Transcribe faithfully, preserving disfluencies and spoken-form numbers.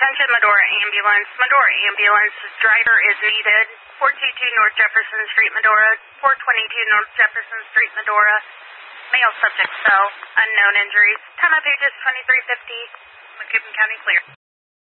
Attention Medora Ambulance. Medora Ambulance driver is needed. four two two North Jefferson Street, Medora. four twenty-two North Jefferson Street, Medora. Male subject cell. Unknown injuries. Time of pages twenty-three fifty. Macomb County clear.